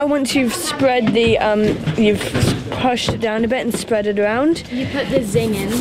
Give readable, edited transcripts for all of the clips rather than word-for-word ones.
Once you've spread the, you've pushed it down a bit and spread it around. You put the zing in.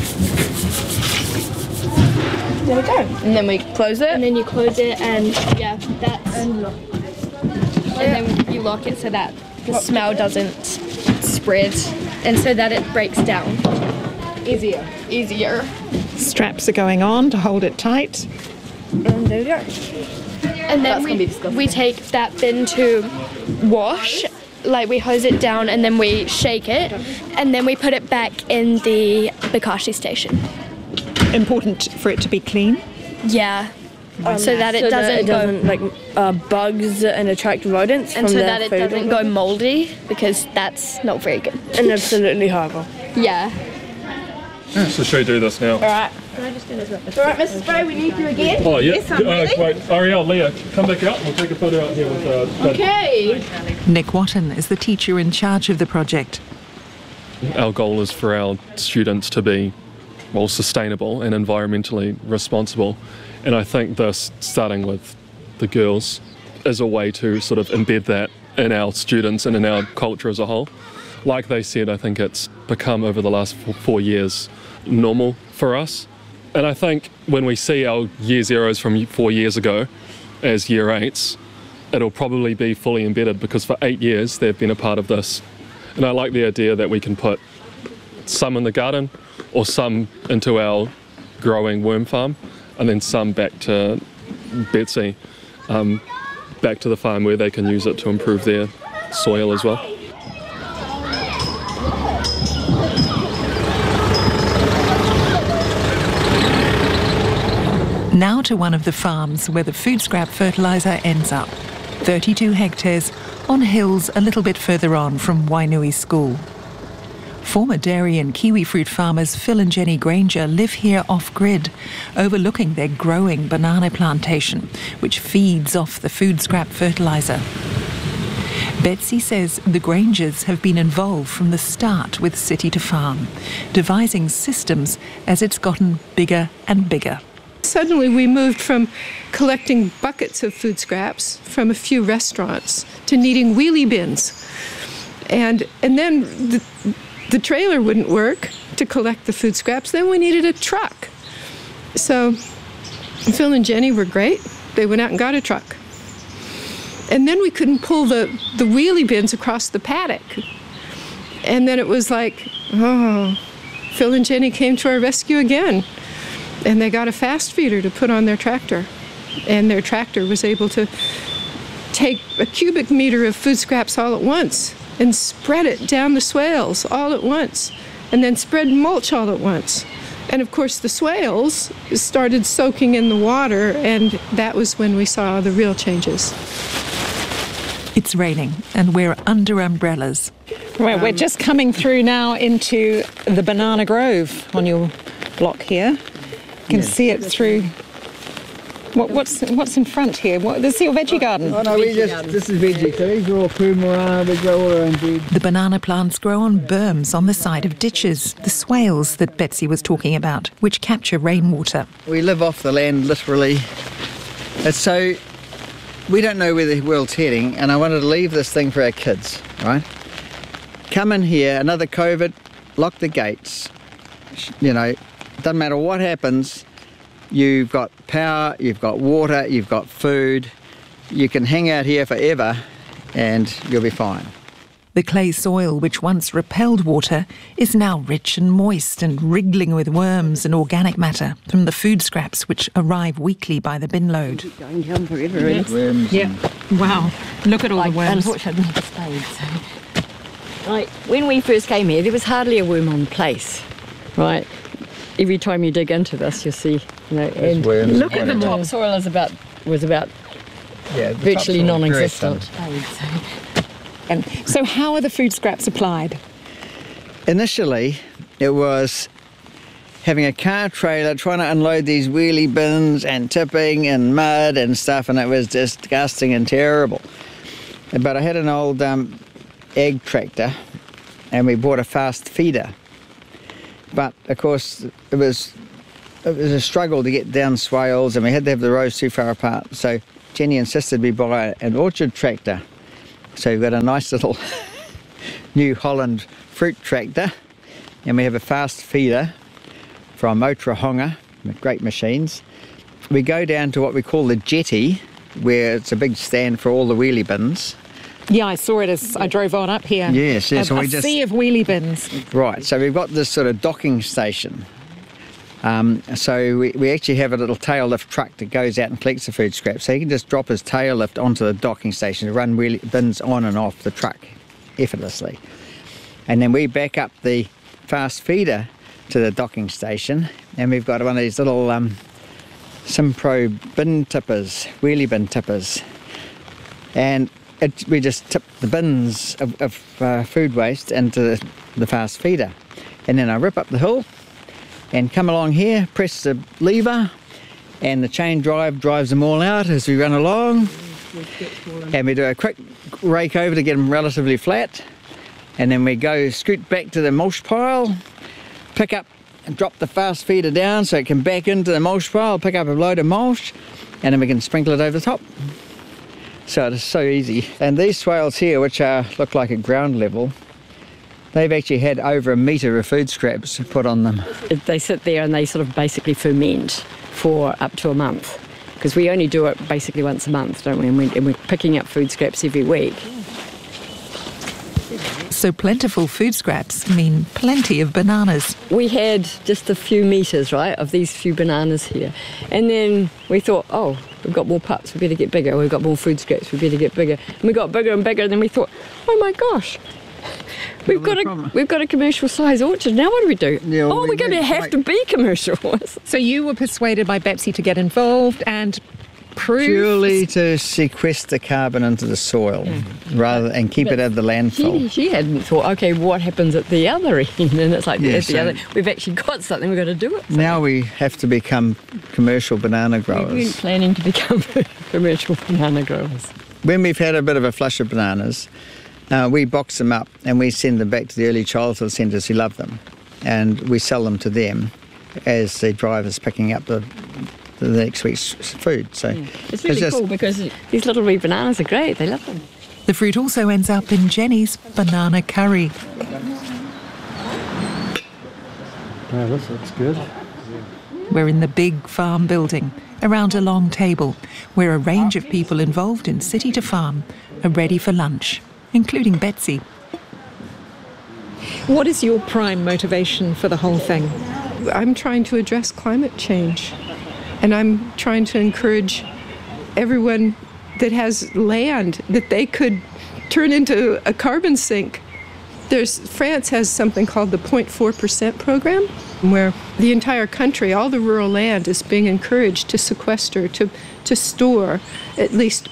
There we go. And then we close it. And then you close it and yeah, that's... And lock. And then you lock it so that the smell doesn't spread and so that it breaks down. Easier. Straps are going on to hold it tight. And there we go. And then we take that bin to wash, like we hose it down and then we shake it and then we put it back in the Bokashi station. Important for it to be clean? Yeah, so that it doesn't go bugs and attract rodents and so that it doesn't go moldy because that's not very good. And absolutely horrible. Yeah. So should we do this now? All right. Can I just do this? All right, Mrs. Spray, we need you again. Oh, yeah. Yes, I'm ready. Wait, Ariel, Leah, come back out. We'll take a photo out here with... Okay. Nick Watton is the teacher in charge of the project. Our goal is for our students to be, well, sustainable and environmentally responsible. And I think this, starting with the girls, is a way to sort of embed that in our students and in our culture as a whole. Like they said, I think it's become, over the last 4 years, normal for us. And I think when we see our year zeros from 4 years ago as year eights, it'll probably be fully embedded because for 8 years they've been a part of this. And I like the idea that we can put some in the garden or some into our growing worm farm and then some back to Betsy, back to the farm where they can use it to improve their soil as well. Now to one of the farms where the food scrap fertiliser ends up. 32 hectares on hills a little bit further on from Wainui School. Former dairy and kiwi fruit farmers Phil and Jenny Granger live here off-grid, overlooking their growing banana plantation, which feeds off the food scrap fertiliser. Betsy says the Grangers have been involved from the start with City to Farm, devising systems as it's gotten bigger and bigger. Suddenly we moved from collecting buckets of food scraps from a few restaurants to needing wheelie bins. And then the trailer wouldn't work to collect the food scraps. Then we needed a truck. So Phil and Jenny were great. They went out and got a truck. And then we couldn't pull the wheelie bins across the paddock. And then it was like, oh, Phil and Jenny came to our rescue again. And they got a fast feeder to put on their tractor. And their tractor was able to take a cubic meter of food scraps all at once and spread it down the swales all at once, and then spread mulch all at once. And of course the swales started soaking in the water, and that was when we saw the real changes. It's raining and we're under umbrellas. Right, we're just coming through now into the banana grove on your block here. You can see it through. What's in front here? This is your veggie garden? Oh no, this is veggie. So these are all kumara, we grow all our own veg. The banana plants grow on berms on the side of ditches, the swales that Betsy was talking about, which capture rainwater. We live off the land, literally. It's so, we don't know where the world's heading, and I wanted to leave this thing for our kids, right? Come in here, another COVID, lock the gates. You know, doesn't matter what happens, you've got power, you've got water, you've got food. You can hang out here forever and you'll be fine. The clay soil, which once repelled water, is now rich and moist and wriggling with worms and organic matter from the food scraps which arrive weekly by the bin load. Going down forever, really. Worms. Yeah. Wow. Look at all the worms. Unfortunately, I've never stayed, so... Like, when we first came here, there was hardly a worm on place, right? Every time you dig into this, you'll see, you know, and look at the topsoil was about virtually non-existent. And so how are the food scraps applied? Initially, it was having a car trailer trying to unload these wheelie bins and tipping and mud and stuff, and it was disgusting and terrible. But I had an old egg tractor, and we bought a fast feeder. But of course, it was a struggle to get down swales, and we had to have the rows too far apart. So Jenny insisted we buy an orchard tractor, So we've got a nice little New Holland fruit tractor, and we have a fast feeder from Otrahonga, with great machines. We go down to what we call the jetty, where it's a big stand for all the wheelie bins. Yeah, I saw it as I drove on up here. Yes. A So sea of wheelie bins. Right, so we've got this sort of docking station. So we actually have a little tail lift truck that goes out and collects the food scraps. So he can just drop his tail lift onto the docking station to run wheelie bins on and off the truck effortlessly. And then we back up the fast feeder to the docking station, and we've got one of these little Simpro bin tippers, wheelie bin tippers. And we just tip the bins of food waste into the fast feeder. And then I rip up the hill and come along here, press the lever, and the chain drives them all out as we run along. And we do a quick rake over to get them relatively flat. And then we go scoot back to the mulch pile, pick up and drop the fast feeder down so it can back into the mulch pile, pick up a load of mulch, and then we can sprinkle it over the top. So it's so easy. And these swales here, which look like at ground level, they've actually had over a metre of food scraps put on them. They sit there and they sort of basically ferment for up to a month, because we only do it basically once a month, don't we? And we're picking up food scraps every week. So plentiful food scraps mean plenty of bananas. We had just a few metres, right, of these few bananas here. And then we thought, oh, we've got more pups, we better get bigger. We've got more food scraps, we better get bigger. And we got bigger and bigger, and then we thought, oh my gosh, we've got a commercial size orchard. Now what do we do? Yeah, well, we're going to have to be commercial. So you were persuaded by Betsy to get involved and prove... Purely to sequester carbon into the soil and keep it at the landfill. She hadn't thought, okay, what happens at the other end? And it's like, Yes, at the other, we've actually got something, we've got to do it. Now we have to become commercial banana We weren't growers. planning to become commercial banana growers. When we've had a bit of a flush of bananas, we box them up and we send them back to the early childhood centres who love them, and we sell them to them as the driver's picking up the next week's food. So It's really cool because these little wee bananas are great, they love them. The fruit also ends up in Jenny's banana curry. Yeah, this looks good. We're in the big farm building, around a long table, where a range of people involved in City to Farm are ready for lunch, including Betsy. What is your prime motivation for the whole thing? I'm trying to address climate change, and I'm trying to encourage everyone that has land that they could turn into a carbon sink. France has something called the 0.4% program, where the entire country, all the rural land, is being encouraged to sequester, to store at least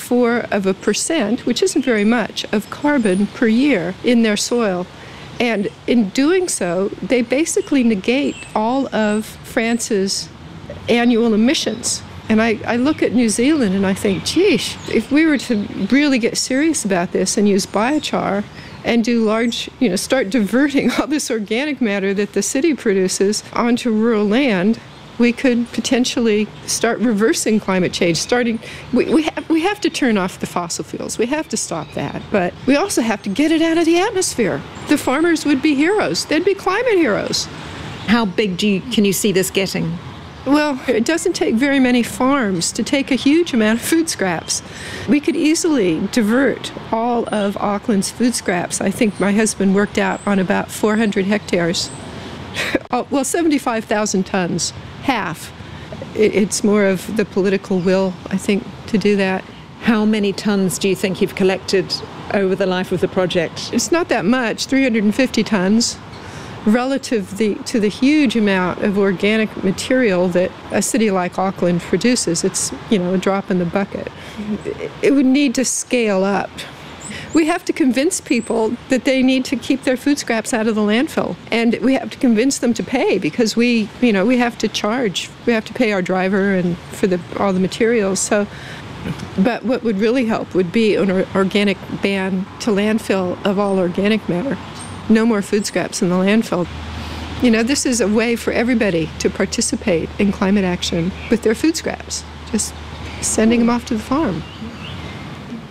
0.4%, which isn't very much, of carbon per year in their soil. And in doing so, they basically negate all of France's annual emissions. And I look at New Zealand and I think, geez, if we were to really get serious about this and use biochar and do large, start diverting all this organic matter that the city produces onto rural land, we could potentially start reversing climate change. We have to turn off the fossil fuels. We have to stop that. But we also have to get it out of the atmosphere. The farmers would be heroes. They'd be climate heroes. How big can you see this getting? Well, it doesn't take very many farms to take a huge amount of food scraps. We could easily divert all of Auckland's food scraps. I think my husband worked out on about 400 hectares. Well, 75,000 tons, half. It's more of the political will, I think, to do that. How many tons do you think you've collected over the life of the project? It's not that much, 350 tons. Relative to the huge amount of organic material that a city like Auckland produces, it's, a drop in the bucket. It would need to scale up. We have to convince people that they need to keep their food scraps out of the landfill. And we have to convince them to pay, because we have to charge. We have to pay our driver and for all the materials. So, but what would really help would be an organic ban to landfill of all organic matter. No more food scraps in the landfill. This is a way for everybody to participate in climate action with their food scraps, just sending them off to the farm.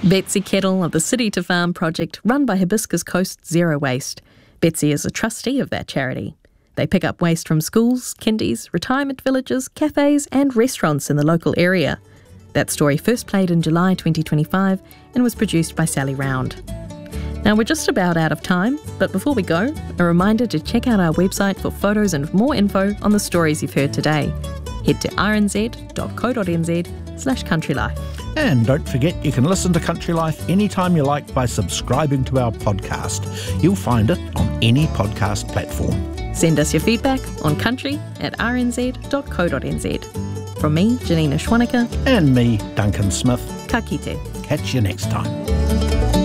Betsy Kettle of the City to Farm project run by Hibiscus Coast Zero Waste. Betsy is a trustee of that charity. They pick up waste from schools, kindies, retirement villages, cafes and restaurants in the local area. That story first played in July 2025 and was produced by Sally Round. Now we're just about out of time, but before we go, a reminder to check out our website for photos and more info on the stories you've heard today. Head to rnz.co.nz/countrylife. And don't forget you can listen to Country Life anytime you like by subscribing to our podcast. You'll find it on any podcast platform. Send us your feedback on country@rnz.co.nz. From me, Janina Schwanica. And me, Duncan Smith. Ka kite. Catch you next time.